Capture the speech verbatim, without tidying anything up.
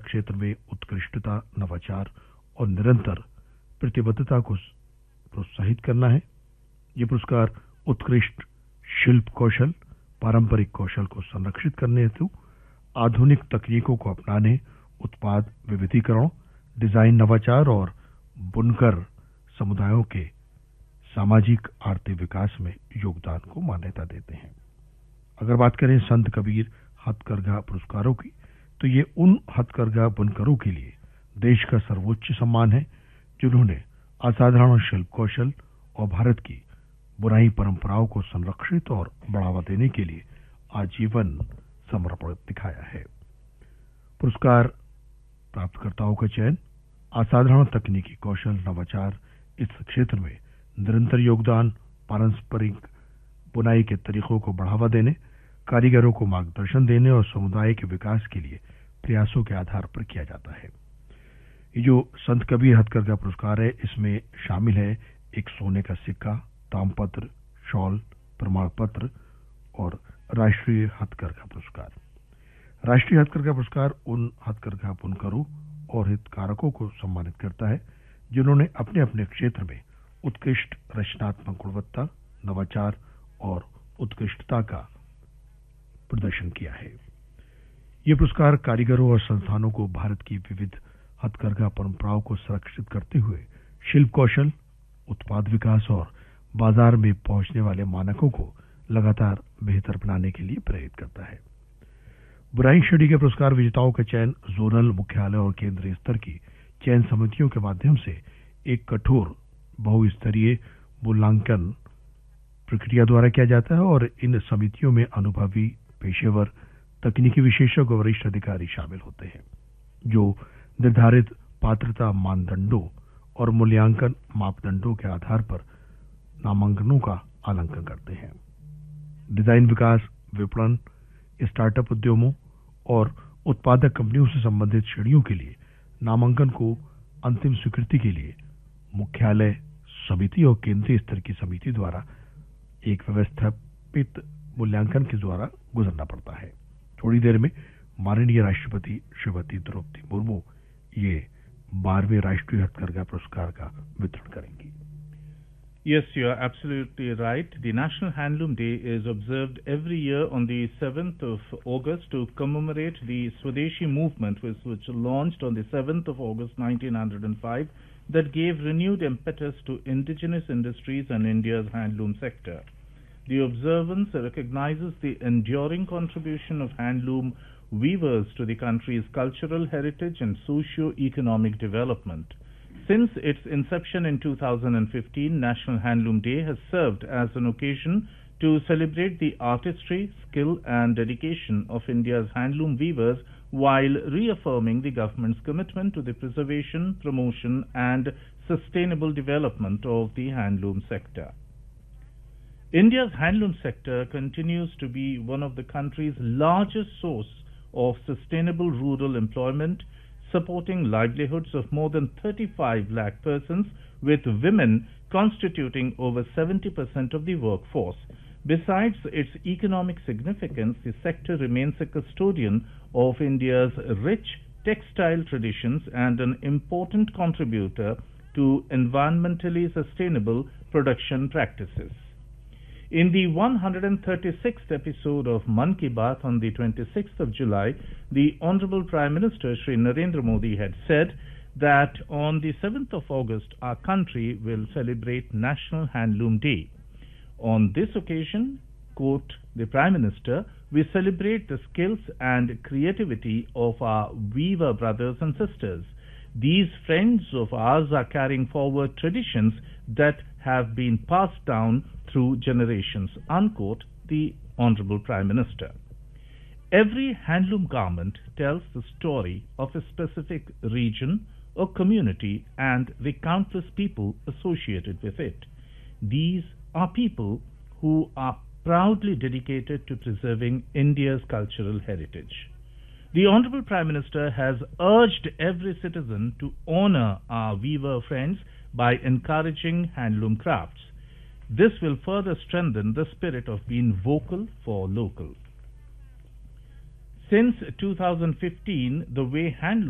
क्षेत्र में उत्कृष्टता, नवाचार और निरंतर प्रतिबद्धता को प्रोत्साहित करना है। ये पुरस्कार उत्कृष्ट शिल्प कौशल, पारंपरिक कौशल को संरक्षित करने हेतु आधुनिक तकनीकों को अपनाने, उत्पाद विविधीकरण, डिजाइन नवाचार और बुनकर समुदायों के सामाजिक आर्थिक विकास में योगदान को मान्यता देते हैं। अगर बात करें संत कबीर हथकरघा पुरस्कारों की, तो ये उन हथकरघा बुनकरों के लिए देश का सर्वोच्च सम्मान है जिन्होंने असाधारण शिल्प कौशल और भारत की बुनाई परंपराओं को संरक्षित और बढ़ावा देने के लिए आजीवन समर्पण दिखाया है। पुरस्कार प्राप्तकर्ताओं का चयन असाधारण तकनीकी कौशल, नवाचार, इस क्षेत्र में निरंतर योगदान, पारंपरिक बुनाई के तरीकों को बढ़ावा देने, कारीगरों को मार्गदर्शन देने और समुदाय के विकास के लिए प्रयासों के आधार पर किया जाता है। ये जो संत कबीर हथकरघा पुरस्कार है, इसमें शामिल है एक सोने का सिक्का, तामपत्र, शॉल, प्रमाण पत्र और राष्ट्रीय हथकरघा पुरस्कार। राष्ट्रीय हथकरघा पुरस्कार उन हथकरघा बुनकरों और हितधारकों को सम्मानित करता है जिन्होंने अपने अपने क्षेत्र में उत्कृष्ट रचनात्मक गुणवत्ता, नवाचार और उत्कृष्टता का प्रदर्शन किया है। ये पुरस्कार कारीगरों और संस्थानों को भारत की विविध हथकरघा परंपराओं को संरक्षित करते हुए शिल्प कौशल, उत्पाद विकास और बाजार में पहुंचने वाले मानकों को लगातार बेहतर बनाने के लिए प्रेरित करता है। बुनाई श्रेणी के पुरस्कार विजेताओं का चयन जोनल, मुख्यालय और केंद्रीय स्तर की चयन समितियों के माध्यम से एक कठोर बहुस्तरीय मूल्यांकन प्रक्रिया द्वारा किया जाता है और इन समितियों में अनुभवी, पेशेवर, तकनीकी विशेषज्ञ और वरिष्ठ अधिकारी शामिल होते हैं जो निर्धारित पात्रता मानदंडों और मूल्यांकन मापदंडों के आधार पर नामांकनों का आंकलन करते हैं। डिजाइन विकास, विपणन, स्टार्टअप उद्यमों और उत्पादक कंपनियों से संबंधित श्रेणियों के लिए नामांकन को अंतिम स्वीकृति के लिए मुख्यालय समिति और केंद्रीय स्तर की समिति द्वारा एक व्यवस्थापित मूल्यांकन के द्वारा गुजरना पड़ता है। थोड़ी देर में माननीय राष्ट्रपति श्रीमती द्रौपदी मुर्मू ये बारहवें राष्ट्रीय हथकरघा पुरस्कार का वितरण करेंगी। Yes, you are absolutely right. The National Handloom Day is observed every year on the seventh of August to commemorate the Swadeshi movement, which was launched on the seventh of August nineteen oh five, that gave renewed impetus to indigenous industries and India's handloom sector. The observance recognizes the enduring contribution of handloom weavers to the country's cultural heritage and socio-economic development. Since its inception in two thousand fifteen, National Handloom Day has served as an occasion to celebrate the artistry, skill and dedication of India's handloom weavers while reaffirming the government's commitment to the preservation, promotion and sustainable development of the handloom sector. India's handloom sector continues to be one of the country's largest source of sustainable rural employment, supporting livelihoods of more than thirty-five lakh persons, with women constituting over seventy percent of the workforce. Besides its economic significance, the sector remains a custodian of India's rich textile traditions and an important contributor to environmentally sustainable production practices. In the one hundred thirty-sixth episode of Mann Ki Baat on the twenty-sixth of July, the Honorable Prime Minister Shri Narendra Modi had said that on the seventh of August our country will celebrate National Handloom Day. On this occasion, quote the Prime Minister, we celebrate the skills and creativity of our weaver brothers and sisters. These friends of ours are carrying forward traditions that have been passed down through generations, unquote the Honorable Prime Minister. Every handloom garment tells the story of a specific region or community and the countless people associated with it. These are people who are proudly dedicated to preserving India's cultural heritage. The Honorable Prime Minister has urged every citizen to honor our weaver friends by encouraging handloom crafts. This will further strengthen the spirit of being vocal for local. Since two thousand fifteen, the way handloom